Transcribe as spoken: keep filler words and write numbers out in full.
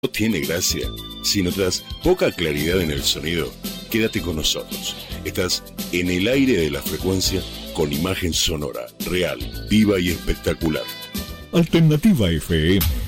No tiene gracia. Si notas poca claridad en el sonido, quédate con nosotros. Estás en el aire de la frecuencia con imagen sonora, real, viva y espectacular. Alternativa F M.